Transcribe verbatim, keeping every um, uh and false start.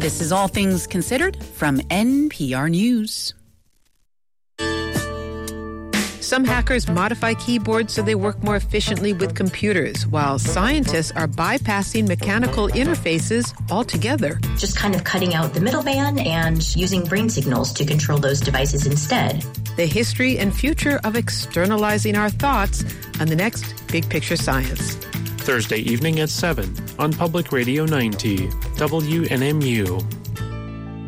This is All Things Considered from N P R News. Some hackers modify keyboards so they work more efficiently with computers, while scientists are bypassing mechanical interfaces altogether. Just kind of cutting out the middleman and using brain signals to control those devices instead. The history and future of externalizing our thoughts on the next Big Picture Science. Thursday evening at seven on Public Radio ninety, W N M U.